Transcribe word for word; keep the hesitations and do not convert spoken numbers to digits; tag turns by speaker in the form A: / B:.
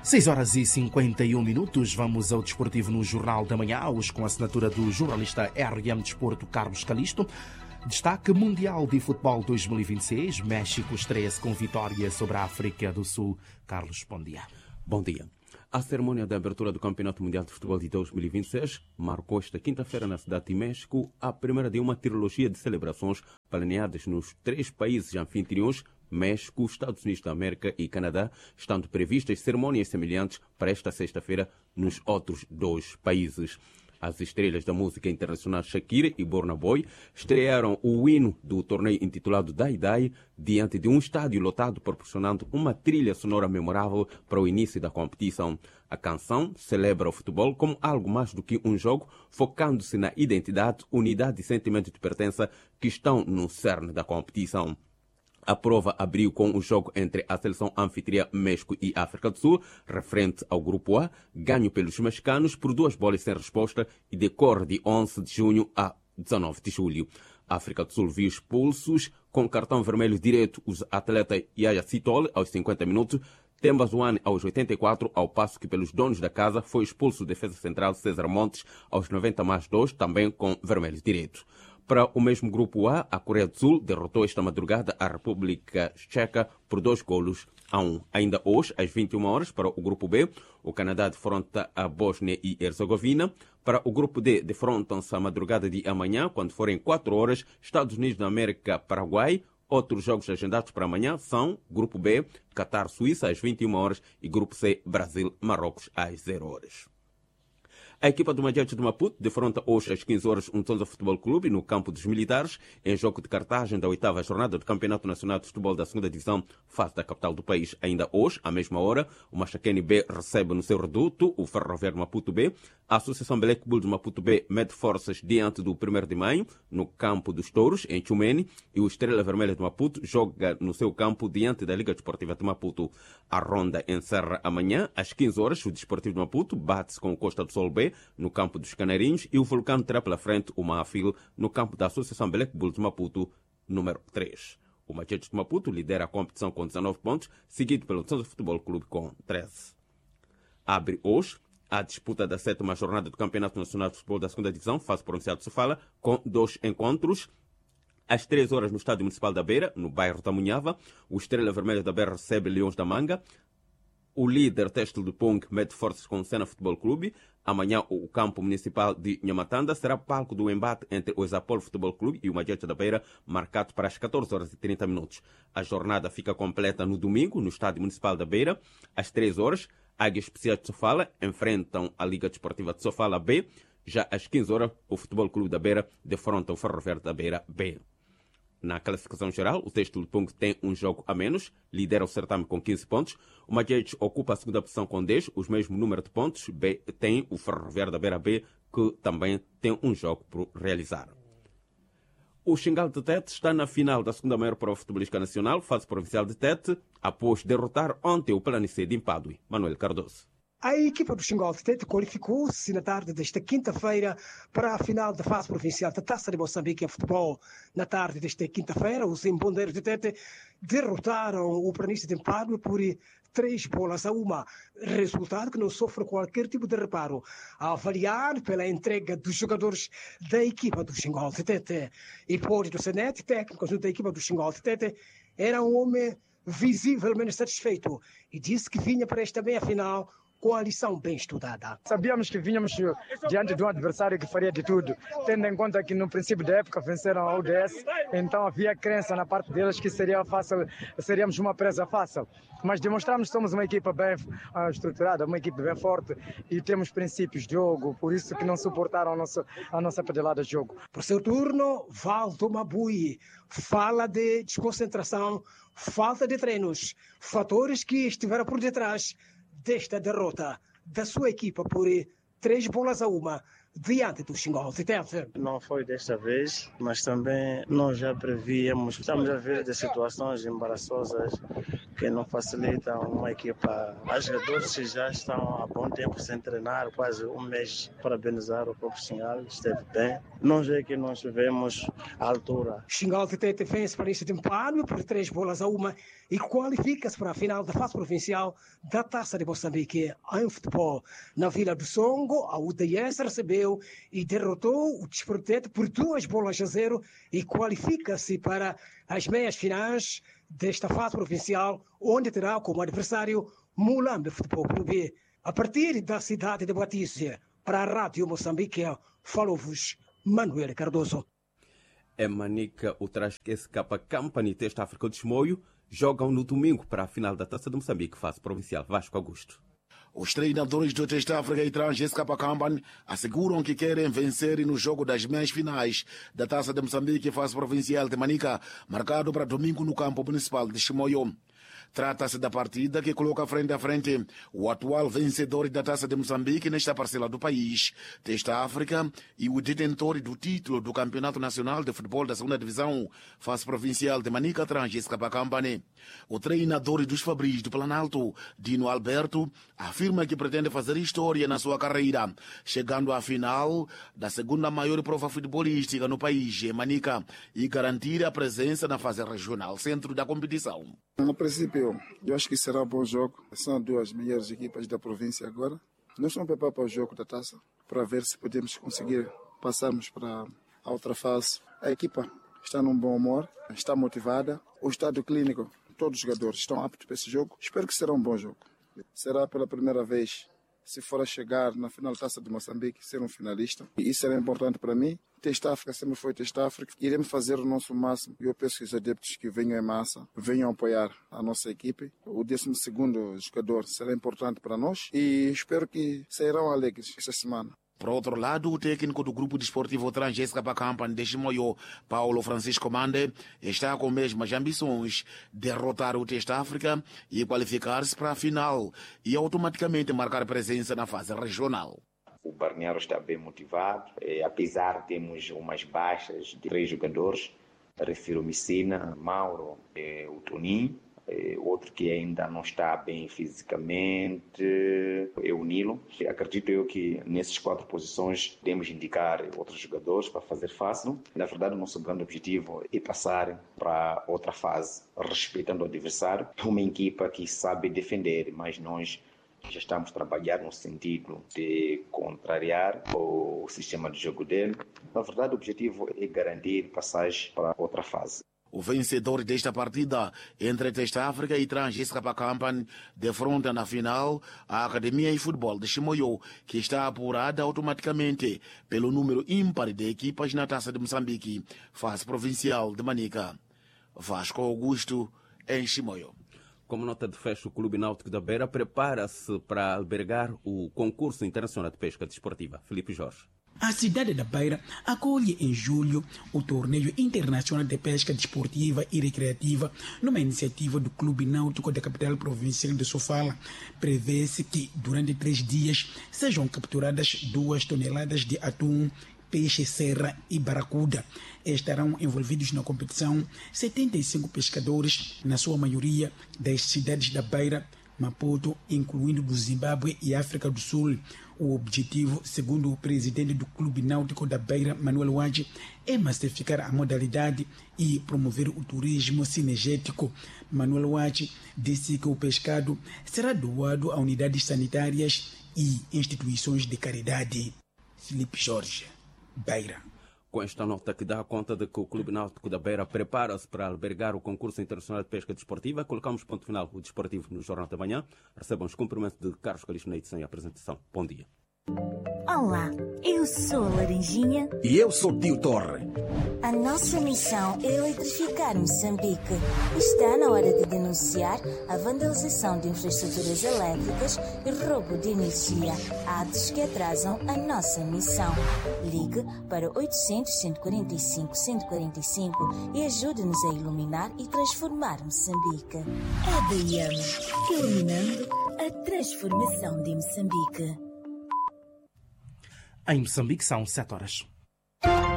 A: seis horas e cinquenta e um minutos, vamos ao Desportivo no Jornal da Manhã, hoje com a assinatura do jornalista R M Desporto Carlos Calisto. Destaque Mundial de Futebol dois mil e vinte e seis, México estreia-se com vitória sobre a África do Sul. Carlos, bom dia.
B: Bom dia. A cerimônia de abertura do Campeonato Mundial de Futebol de dois mil e vinte e seis marcou esta quinta-feira na cidade de México a primeira de uma trilogia de celebrações planeadas nos três países anfitriões, México, Estados Unidos da América e Canadá, estando previstas cerimônias semelhantes para esta sexta-feira nos outros dois países. As estrelas da música internacional Shakira e Burna Boy estrearam o hino do torneio intitulado Dai Dai diante de um estádio lotado, proporcionando uma trilha sonora memorável para o início da competição. A canção celebra o futebol como algo mais do que um jogo, focando-se na identidade, unidade e sentimento de pertença que estão no cerne da competição. A prova abriu com o jogo entre a seleção anfitriã México e África do Sul, referente ao Grupo A, ganho pelos mexicanos por duas bolas sem resposta e decorre de onze de junho a dezanove de julho. A África do Sul viu expulsos com cartão vermelho direto os atletas Yaya Sitole aos cinquenta minutos, Temba Zwane aos oitenta e quatro, ao passo que pelos donos da casa foi expulso o defesa central César Montes aos noventa mais dois, também com vermelho direto. Para o mesmo Grupo A, a Coreia do Sul derrotou esta madrugada a República Checa por dois golos a um. Ainda hoje, às vinte e uma horas, para o Grupo B, o Canadá defronta a Bósnia e Herzegovina. Para o Grupo D, defrontam-se a madrugada de amanhã, quando forem quatro horas, Estados Unidos da América, Paraguai. Outros jogos agendados para amanhã são Grupo B, Catar, Suíça, às vinte e uma horas, e Grupo C, Brasil, Marrocos, às zero horas. A equipa do Majetes de Maputo defronta hoje às quinze horas um Tonza Futebol Clube no campo dos Militares, em jogo de cartagem da oitava jornada do Campeonato Nacional de Futebol da segunda Divisão, fase da capital do país. Ainda hoje, à mesma hora, o Machaquene B recebe no seu reduto o Ferroviário Maputo B. A Associação Black Bull de Maputo B mede forças diante do primeiro de maio, no campo dos Touros, em Chumene, e o Estrela Vermelha de Maputo joga no seu campo diante da Liga Desportiva de Maputo. A ronda encerra amanhã, às quinze horas, o Desportivo de Maputo bate-se com o Costa do Sol B, no campo dos Canarinhos, e o Vulcano terá pela frente o Maafil no campo da Associação Black Bull de Maputo, número três. O Machetes de Maputo lidera a competição com dezanove pontos, seguido pelo Tonza Futebol Clube com treze. Abre hoje a disputa da sétima jornada do Campeonato Nacional de Futebol da segunda Divisão, fase provincial de Sofala, com dois encontros. Às três horas no Estádio Municipal da Beira, no bairro da Munhava, o Estrela Vermelha da Beira recebe Leões da Manga. O líder Têxtil de Pong mede forças com o Sena Futebol Clube. Amanhã, o campo municipal de Nhamatanda será palco do embate entre o Exapolo Futebol Clube e o Majetes da Beira, marcado para as catorze horas e trinta minutos. A jornada fica completa no domingo, no Estádio Municipal da Beira. Às três horas, Águias Especiais de Sofala enfrentam a Liga Desportiva de Sofala B. Já às quinze horas, o Futebol Clube da Beira defronta o Ferroviário da Beira B. Na classificação geral, o Têxtil de Pong tem um jogo a menos, lidera o certame com quinze pontos. O Majetes ocupa a segunda posição com dez, os mesmos número de pontos. B tem o Ferroviário da Beira B, que também tem um jogo por realizar. O Xingal de Tete está na final da segunda maior prova futebolística nacional, fase provincial de Tete, após derrotar ontem o Planicê de Impadue. Manuel Cardoso.
C: A equipa do Xingal de Tete qualificou-se na tarde desta quinta-feira para a final da fase provincial da Taça de Moçambique em futebol. Na tarde desta quinta-feira, os embondeiros de Tete derrotaram o Planície de Impadue por três bolas a uma. Resultado que não sofre qualquer tipo de reparo, a avaliar pela entrega dos jogadores da equipa do Xingal de Tete. Hipólito Senete, técnico da equipa do Xingal de Tete, era um homem visivelmente satisfeito e disse que vinha para esta meia-final com a lição bem estudada.
D: Sabíamos que vínhamos diante de um adversário que faria de tudo, tendo em conta que no princípio da época venceram a U D S, então havia crença na parte deles que seria fácil, seríamos uma presa fácil. Mas demonstramos que somos uma equipa bem uh, estruturada, uma equipa bem forte e temos princípios de jogo, por isso que não suportaram a nossa, a nossa pedalada de jogo.
C: Por seu turno, Valdo Mabui fala de desconcentração, falta de treinos, fatores que estiveram por detrás desta derrota da sua equipa por três bolas a uma diante do Xingal de Tete.
E: Não foi desta vez, mas também nós já prevíamos. Estamos a ver de situações embaraçosas que não facilita uma equipa. Os jogadores que já estão há bom tempo sem treinar, quase um mês, parabenizar o próprio Xingal, esteve bem. Nós é que nós tivemos à altura.
C: Xingal de Tete vence para este empate por três bolas a uma e qualifica-se para a final da fase provincial da Taça de Moçambique em futebol. Na Vila do Songo, a U D S recebeu e derrotou o Desporto Tete por duas bolas a zero e qualifica-se para as meias finais desta fase provincial, onde terá como adversário Mulambe Futebol Clube. A partir da cidade de Boatice, para a Rádio Moçambique, falou-vos Manuel Cardoso.
B: É Manica, o Trasquece Capa Company Teste África de Chimoio jogam no domingo para a final da Taça de Moçambique, fase provincial. Vasco Augusto.
F: Os treinadores do Teste África e Trans Capa Company asseguram que querem vencer no jogo das meias finais da Taça de Moçambique, fase provincial de Manica, marcado para domingo no campo municipal de Chimoio. Trata-se da partida que coloca frente a frente o atual vencedor da Taça de Moçambique nesta parcela do país, Teste África, e o detentor do título do Campeonato Nacional de Futebol da Segunda Divisão, fase provincial de Manica, Trans Capa Company. O treinador dos Fabris do Planalto, Dino Alberto, afirma que pretende fazer história na sua carreira, chegando à final da segunda maior prova futebolística no país, em Manica, e garantir a presença na fase regional, centro da competição.
G: No princípio, eu acho que será um bom jogo. São duas melhores equipas da província agora. Nós estamos preparados para o jogo da taça, para ver se podemos conseguir passarmos para a outra fase. A equipa está num bom humor, está motivada. O estado clínico, todos os jogadores estão aptos para esse jogo. Espero que será um bom jogo. Será pela primeira vez, se for a chegar na final da Taça de Moçambique, ser um finalista. E isso será importante para mim. Teste África sempre foi Teste África. Iremos fazer o nosso máximo. Eu peço que os adeptos que venham em massa venham apoiar a nossa equipe. O décimo segundo jogador será importante para nós e espero que sairão alegres esta semana.
F: Por outro lado, o técnico do grupo desportivo Trans Capa Company de Chimoio, Paulo Francisco Mande, está com mesmas ambições, derrotar o Teste África e qualificar-se para a final e automaticamente marcar presença na fase regional.
H: O Barneiro está bem motivado, é, apesar de termos umas baixas de três jogadores, refiro Messina, Mauro, é, o Toninho, é, outro que ainda não está bem fisicamente é o Nilo. Acredito eu que nessas quatro posições podemos indicar outros jogadores para fazer fácil. Na verdade, o nosso grande objetivo é passar para outra fase, respeitando o adversário. Uma equipa que sabe defender, mas nós já estamos a trabalhar no sentido de contrariar o sistema de jogo dele. Na verdade, o objetivo é garantir passagem para outra fase.
F: O vencedor desta partida entre Teste África e Trans Capa Company defronta na final a Academia de Futebol de Chimoio, que está apurada automaticamente pelo número ímpar de equipas na Taça de Moçambique, fase provincial de Manica. Vasco Augusto, em Chimoio.
B: Como nota de fecho, o Clube Náutico da Beira prepara-se para albergar o concurso internacional de pesca desportiva. Felipe Jorge.
I: A cidade da Beira acolhe em julho o Torneio Internacional de Pesca Desportiva e Recreativa numa iniciativa do Clube Náutico da capital provincial de Sofala. Prevê-se que durante três dias sejam capturadas duas toneladas de atum, peixe serra e baracuda. Estarão envolvidos na competição setenta e cinco pescadores, na sua maioria das cidades da Beira, Maputo, incluindo do Zimbábue e África do Sul. O objetivo, segundo o presidente do Clube Náutico da Beira, Manuel Wade, é massificar a modalidade e promover o turismo cinegético. Manuel Wade disse que o pescado será doado a unidades sanitárias e instituições de caridade. Felipe Jorge, Beira.
B: Com esta nota que dá conta de que o Clube Náutico da Beira prepara-se para albergar o concurso internacional de pesca desportiva, colocamos ponto final o desportivo no Jornal da Manhã. Recebam os cumprimentos de Carlos Calixto na edição e apresentação. Bom dia.
J: Olá, eu sou a Laranjinha.
K: E eu sou o Tio Torre.
J: A nossa missão é eletrificar Moçambique. Está na hora de denunciar a vandalização de infraestruturas elétricas e roubo de energia, atos que atrasam a nossa missão. Ligue para oitocentos, cento e quarenta e cinco, cento e quarenta e cinco e ajude-nos a iluminar e transformar Moçambique. A D M, iluminando a transformação de Moçambique.
A: Em Moçambique são sete horas.